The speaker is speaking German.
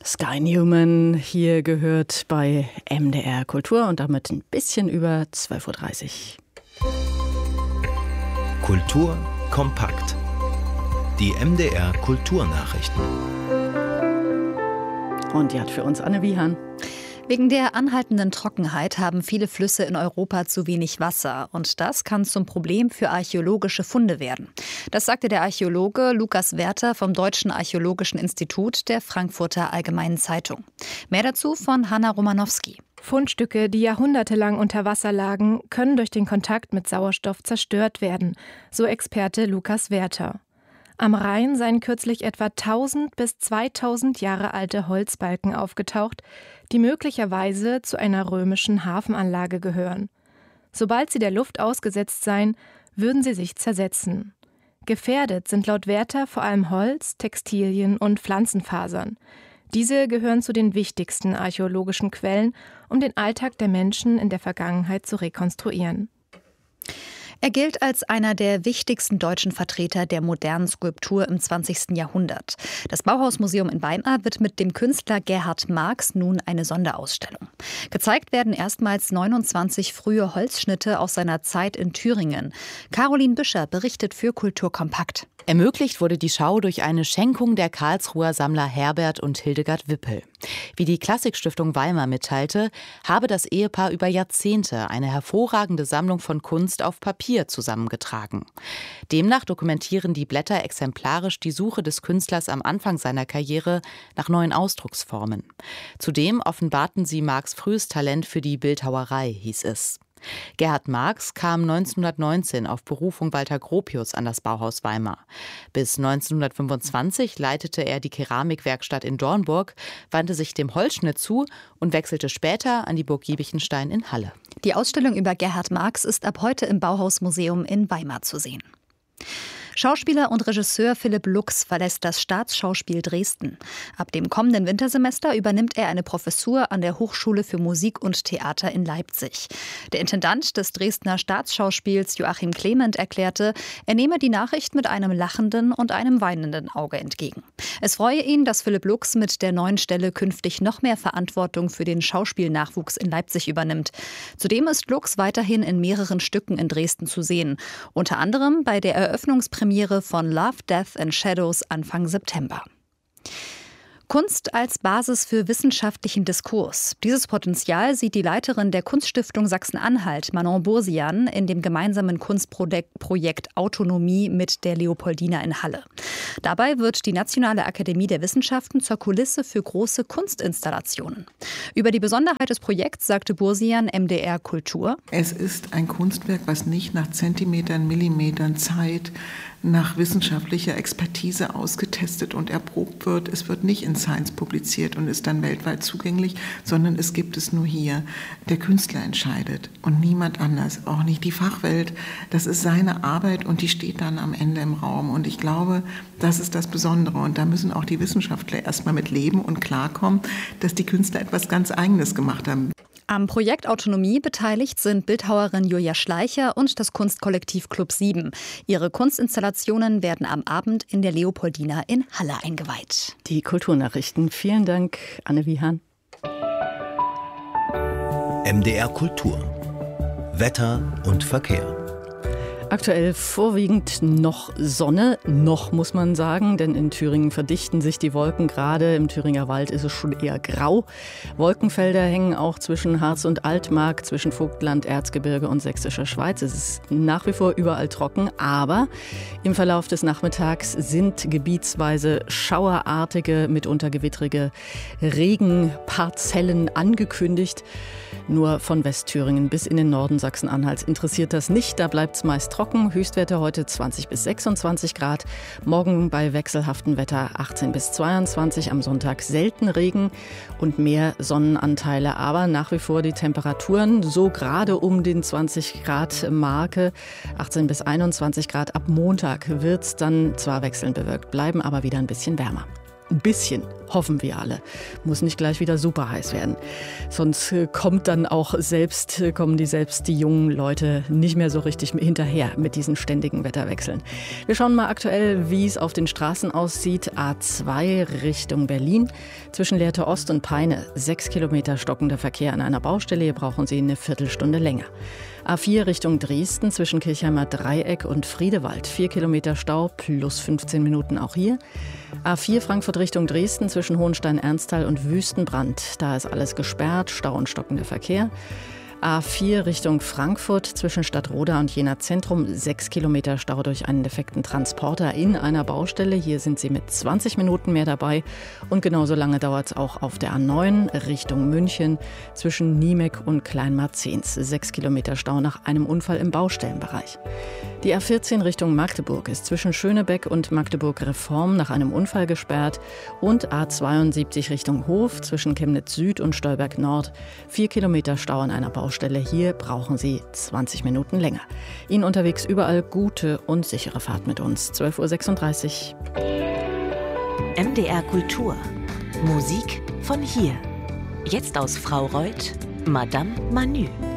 Sky Newman hier gehört bei MDR Kultur und damit ein bisschen über 12.30 Uhr. Kultur kompakt. Die MDR Kulturnachrichten. Und die hat für uns Anne Wiehan. Wegen der anhaltenden Trockenheit haben viele Flüsse in Europa zu wenig Wasser. Und das kann zum Problem für archäologische Funde werden. Das sagte der Archäologe Lukas Werther vom Deutschen Archäologischen Institut der Frankfurter Allgemeinen Zeitung. Mehr dazu von Hanna Romanowski. Fundstücke, die jahrhundertelang unter Wasser lagen, können durch den Kontakt mit Sauerstoff zerstört werden, so Experte Lukas Werther. Am Rhein seien kürzlich etwa 1000 bis 2000 Jahre alte Holzbalken aufgetaucht, die möglicherweise zu einer römischen Hafenanlage gehören. Sobald sie der Luft ausgesetzt seien, würden sie sich zersetzen. Gefährdet sind laut Werther vor allem Holz, Textilien und Pflanzenfasern. Diese gehören zu den wichtigsten archäologischen Quellen, um den Alltag der Menschen in der Vergangenheit zu rekonstruieren. Er gilt als einer der wichtigsten deutschen Vertreter der modernen Skulptur im 20. Jahrhundert. Das Bauhausmuseum in Weimar wird mit dem Künstler Gerhard Marx nun eine Sonderausstellung. Gezeigt werden erstmals 29 frühe Holzschnitte aus seiner Zeit in Thüringen. Caroline Büscher berichtet für Kultur kompakt. Ermöglicht wurde die Schau durch eine Schenkung der Karlsruher Sammler Herbert und Hildegard Wippel. Wie die Klassikstiftung Weimar mitteilte, habe das Ehepaar über Jahrzehnte eine hervorragende Sammlung von Kunst auf Papier zusammengetragen. Demnach dokumentieren die Blätter exemplarisch die Suche des Künstlers am Anfang seiner Karriere nach neuen Ausdrucksformen. Zudem offenbarten sie Marx' frühes Talent für die Bildhauerei, hieß es. Gerhard Marx kam 1919 auf Berufung Walter Gropius an das Bauhaus Weimar. Bis 1925 leitete er die Keramikwerkstatt in Dornburg, wandte sich dem Holzschnitt zu und wechselte später an die Burg Giebichenstein in Halle. Die Ausstellung über Gerhard Marx ist ab heute im Bauhausmuseum in Weimar zu sehen. Schauspieler und Regisseur Philipp Lux verlässt das Staatsschauspiel Dresden. Ab dem kommenden Wintersemester übernimmt er eine Professur an der Hochschule für Musik und Theater in Leipzig. Der Intendant des Dresdner Staatsschauspiels Joachim Clement erklärte, er nehme die Nachricht mit einem lachenden und einem weinenden Auge entgegen. Es freue ihn, dass Philipp Lux mit der neuen Stelle künftig noch mehr Verantwortung für den Schauspielnachwuchs in Leipzig übernimmt. Zudem ist Lux weiterhin in mehreren Stücken in Dresden zu sehen. Unter anderem bei der Eröffnungspremiere von Love, Death and Shadows Anfang September. Kunst als Basis für wissenschaftlichen Diskurs. Dieses Potenzial sieht die Leiterin der Kunststiftung Sachsen-Anhalt, Manon Bursian, in dem gemeinsamen Kunstprojekt Autonomie mit der Leopoldina in Halle. Dabei wird die Nationale Akademie der Wissenschaften zur Kulisse für große Kunstinstallationen. Über die Besonderheit des Projekts sagte Bursian MDR Kultur: Es ist ein Kunstwerk, was nicht nach Zentimetern, Millimetern Zeit, nach wissenschaftlicher Expertise ausgetestet und erprobt wird. Es wird nicht in Science publiziert und ist dann weltweit zugänglich, sondern es gibt es nur hier. Der Künstler entscheidet und niemand anders, auch nicht die Fachwelt. Das ist seine Arbeit und die steht dann am Ende im Raum. Und ich glaube, das ist das Besondere. Und da müssen auch die Wissenschaftler erstmal mit leben und klarkommen, dass die Künstler etwas ganz Eigenes gemacht haben. Am Projekt Autonomie beteiligt sind Bildhauerin Julia Schleicher und das Kunstkollektiv Club 7. Ihre Kunstinstallationen werden am Abend in der Leopoldina in Halle eingeweiht. Die Kulturnachrichten. Vielen Dank, Anne Wiehan. MDR Kultur. Wetter und Verkehr. Aktuell vorwiegend noch Sonne, noch muss man sagen, denn in Thüringen verdichten sich die Wolken. Gerade im Thüringer Wald ist es schon eher grau. Wolkenfelder hängen auch zwischen Harz und Altmark, zwischen Vogtland, Erzgebirge und Sächsischer Schweiz. Es ist nach wie vor überall trocken, aber im Verlauf des Nachmittags sind gebietsweise schauerartige, mitunter gewittrige Regenparzellen angekündigt. Nur von Westthüringen bis in den Norden Sachsen-Anhalts interessiert das nicht. Da bleibt es meist trocken. Höchstwerte heute 20 bis 26 Grad. Morgen bei wechselhaftem Wetter 18 bis 22. Am Sonntag selten Regen und mehr Sonnenanteile. Aber nach wie vor die Temperaturen so gerade um den 20 Grad Marke. 18 bis 21 Grad. Ab Montag wird es dann zwar wechselnd bewölkt bleiben, aber wieder ein bisschen wärmer. Ein bisschen, hoffen wir alle. Muss nicht gleich wieder super heiß werden. Sonst kommen die jungen Leute nicht mehr so richtig hinterher mit diesen ständigen Wetterwechseln. Wir schauen mal aktuell, wie es auf den Straßen aussieht. A2 Richtung Berlin. Zwischen Lehrte Ost und Peine 6 Kilometer stockender Verkehr an einer Baustelle. Hier brauchen Sie eine Viertelstunde länger. A4 Richtung Dresden zwischen Kirchheimer Dreieck und Friedewald. 4 Kilometer Stau plus 15 Minuten auch hier. A4 Frankfurt Richtung Dresden zwischen Hohenstein-Ernsthal und Wüstenbrand. Da ist alles gesperrt, Stau und stockender Verkehr. A4 Richtung Frankfurt zwischen Stadtroda und Jena Zentrum. 6 Kilometer Stau durch einen defekten Transporter in einer Baustelle. Hier sind Sie mit 20 Minuten mehr dabei. Und genauso lange dauert es auch auf der A9 Richtung München zwischen Niemek und Kleinmarzens. 6 Kilometer Stau nach einem Unfall im Baustellenbereich. Die A14 Richtung Magdeburg ist zwischen Schönebeck und Magdeburg-Reform nach einem Unfall gesperrt. Und A72 Richtung Hof zwischen Chemnitz Süd und Stolberg Nord. 4 Kilometer Stau an einer Baustelle. Hier brauchen Sie 20 Minuten länger. Ihnen unterwegs überall gute und sichere Fahrt mit uns. 12:36 Uhr. MDR Kultur. Musik von hier. Jetzt aus Fraureuth, Madame Manu.